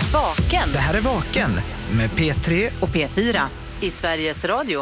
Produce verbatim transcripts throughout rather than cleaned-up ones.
Vaken. Det här är Vaken med P tre och P fyra i Sveriges Radio.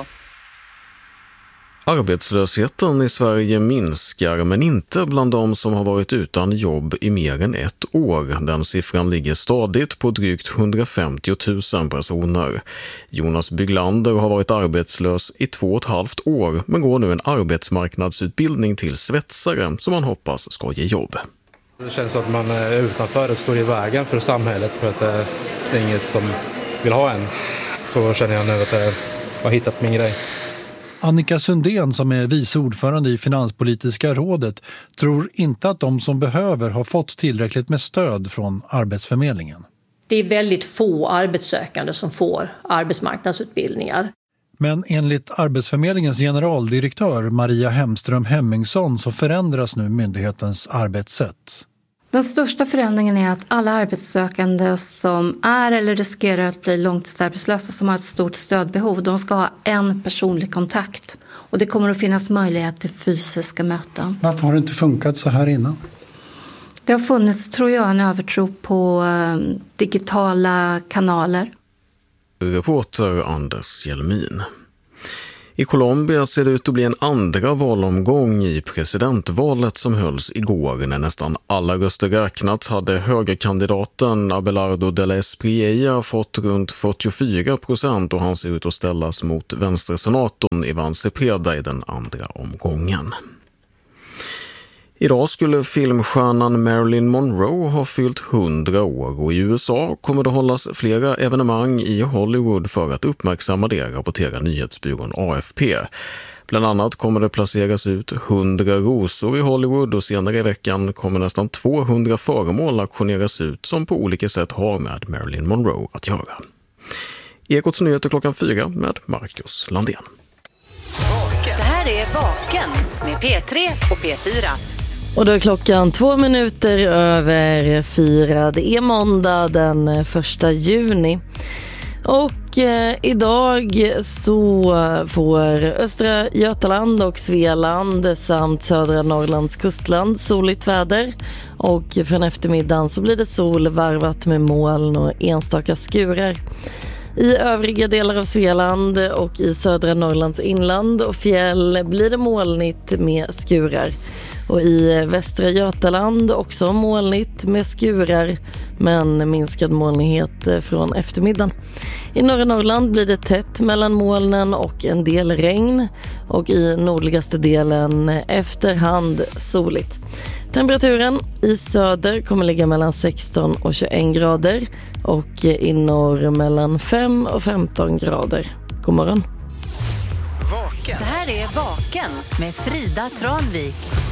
Arbetslösheten i Sverige minskar, men inte bland de som har varit utan jobb i mer än ett år. Den siffran ligger stadigt på drygt hundrafemtio tusen personer. Jonas Bygglander har varit arbetslös i två och ett halvt år, men går nu en arbetsmarknadsutbildning till svetsare som man hoppas ska ge jobb. Det känns som att man är utanför och står i vägen för samhället för att det är inget som vill ha en. Så känner jag nu att jag har hittat min grej. Annika Sundén, som är vice ordförande i Finanspolitiska rådet, tror inte att de som behöver har fått tillräckligt med stöd från Arbetsförmedlingen. Det är väldigt få arbetssökande som får arbetsmarknadsutbildningar. Men enligt Arbetsförmedlingens generaldirektör Maria Hemström Hemmingsson så förändras nu myndighetens arbetssätt. Den största förändringen är att alla arbetssökande som är eller riskerar att bli långtidsarbetslösa som har ett stort stödbehov, de ska ha en personlig kontakt. Och det kommer att finnas möjlighet till fysiska möten. Varför har det inte funkat så här innan? Det har funnits, tror jag, en övertro på digitala kanaler. Reporter Anders Hjelmin. I Colombia ser det ut att bli en andra valomgång i presidentvalet som hölls igår. När nästan alla röster räknats hade högerkandidaten Abelardo de la Espriella fått runt fyrtiofyra procent och han ser ut att ställas mot vänstersenatorn Ivan Cepeda i den andra omgången. Idag skulle filmstjärnan Marilyn Monroe ha fyllt hundra år och i U S A kommer det hållas flera evenemang i Hollywood för att uppmärksamma det, rapporterar nyhetsbyrån A F P. Bland annat kommer det placeras ut hundra rosor i Hollywood och senare i veckan kommer nästan tvåhundra föremål auktioneras ut som på olika sätt har med Marilyn Monroe att göra. Ekots nyheter klockan fyra med Marcus Landén. Det här är Vaken med P tre och P fyra. Och då är klockan två minuter över fyra. Det är måndag den första juni. Och eh, idag så får östra Götaland och Svealand samt södra Norrlands kustland soligt väder. Och från eftermiddagen så blir det sol varvat med moln och enstaka skurar. I övriga delar av Svealand och i södra Norrlands inland och fjäll blir det molnigt med skurar. Och i västra Götaland också molnigt med skurar men minskad molnighet från eftermiddagen. I norra Norrland blir det tätt mellan molnen och en del regn och i nordligaste delen efterhand soligt. Temperaturen i söder kommer ligga mellan sexton och tjugoett grader och i norr mellan fem och femton grader. God morgon. Det här är Vaken med Frida Tranvik.